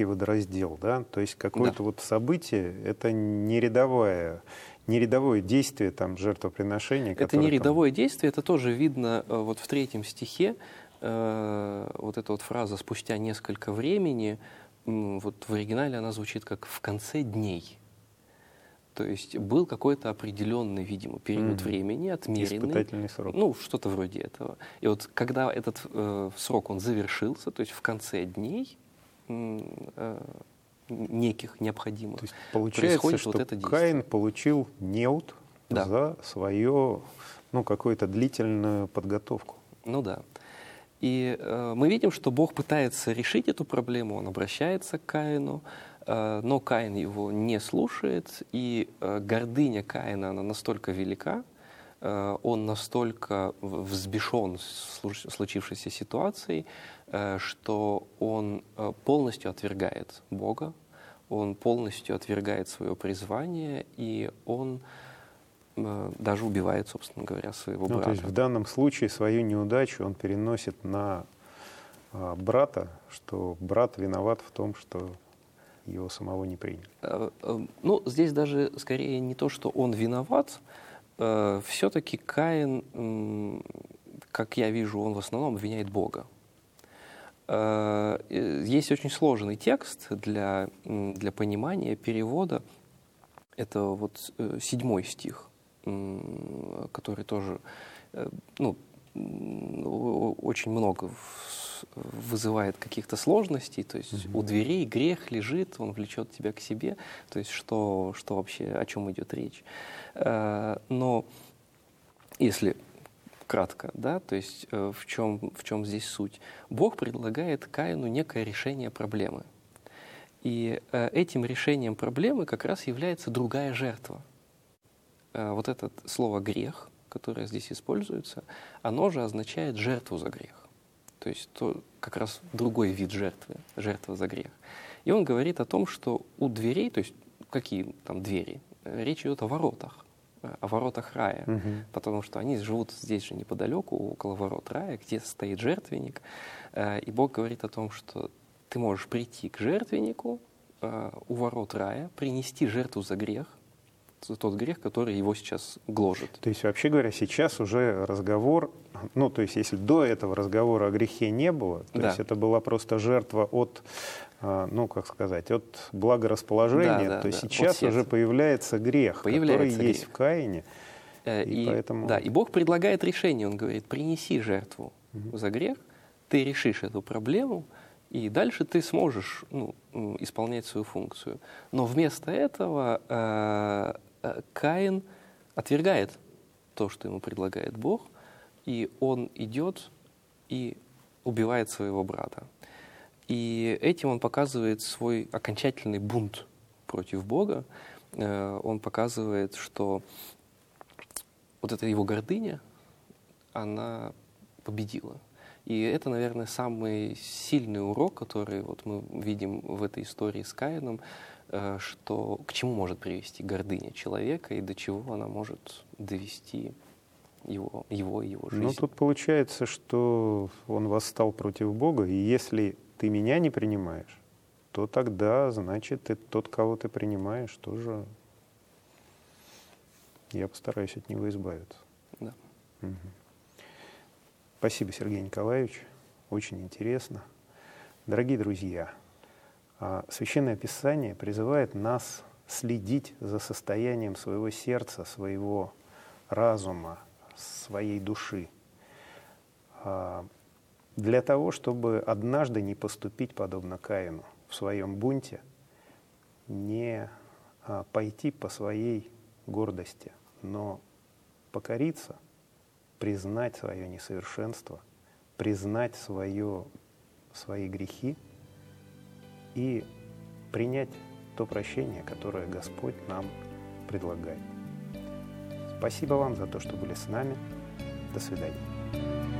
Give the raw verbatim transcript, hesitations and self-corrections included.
некий водораздел, да? То есть какое-то Да. вот событие, это не рядовое, не рядовое действие там, жертвоприношения. Это не рядовое там... действие, это тоже видно э, вот в третьем стихе. Э, вот эта вот фраза «спустя несколько времени», э, вот в оригинале она звучит как «в конце дней». То есть был какой-то определенный, видимо, период mm-hmm. времени, отмеренный. Испытательный срок. Ну, что-то вроде этого. И вот когда этот э, срок, он завершился, то есть в конце дней э, неких необходимых, то есть получается, происходит что вот это действие. Каин получил неуд да. за свою, ну, какую-то длительную подготовку. Ну да. И э, мы видим, что Бог пытается решить эту проблему, он обращается к Каину, э, но Каин его не слушает, и э, гордыня Каина, она настолько велика, э, он настолько взбешен случившейся ситуацией, э, что он э, полностью отвергает Бога, он полностью отвергает свое призвание, и он даже убивает, собственно говоря, своего ну, брата. То есть в данном случае свою неудачу он переносит на а, брата, что брат виноват в том, что его самого не приняли. А, а, ну, здесь даже скорее не то, что он виноват. А, все-таки Каин, м, как я вижу, он в основном обвиняет Бога. А, есть очень сложный текст для, для понимания, перевода. Это вот седьмой стих, который тоже, ну, очень много вызывает каких-то сложностей. То есть mm-hmm. у дверей грех лежит, он влечет тебя к себе. То есть что, что вообще, о чем идет речь. Но если кратко, да, то есть в чем, в чем здесь суть? Бог предлагает Каину некое решение проблемы. И этим решением проблемы как раз является другая жертва. Вот это слово «грех», которое здесь используется, оно же означает жертву за грех. То есть то, как раз другой вид жертвы, жертва за грех. И он говорит о том, что у дверей, то есть какие там двери? Речь идет о воротах, о воротах рая, угу. потому что они живут здесь же неподалеку, около ворот рая, где стоит жертвенник. И Бог говорит о том, что ты можешь прийти к жертвеннику у ворот рая, принести жертву за грех, тот грех, который его сейчас гложет. То есть, вообще говоря, сейчас уже разговор, ну, то есть, если до этого разговора о грехе не было, то да. есть это была просто жертва от, ну, как сказать, от благорасположения, да, да, то да. сейчас уже появляется грех, появляется который грех. Есть в Каине. И, и, поэтому... Да, и Бог предлагает решение, Он говорит, принеси жертву угу. за грех, ты решишь эту проблему, и дальше ты сможешь ну, исполнять свою функцию. Но вместо этого э, Каин отвергает то, что ему предлагает Бог, и он идет и убивает своего брата. И этим он показывает свой окончательный бунт против Бога. Э, он показывает, что вот эта его гордыня, она победила. И это, наверное, самый сильный урок, который вот мы видим в этой истории с Каином, что к чему может привести гордыня человека и до чего она может довести его, его и его жизнь. Ну, тут получается, что он восстал против Бога, и если ты меня не принимаешь, то тогда, значит, и тот, кого ты принимаешь, тоже я постараюсь от него избавиться. Да. Угу. Спасибо, Сергей Николаевич. Очень интересно. Дорогие друзья, Священное Писание призывает нас следить за состоянием своего сердца, своего разума, своей души, для того, чтобы однажды не поступить подобно Каину в своем бунте, не пойти по своей гордости, но покориться, признать свое несовершенство, признать свое, свои грехи и принять то прощение, которое Господь нам предлагает. Спасибо вам за то, что были с нами. До свидания.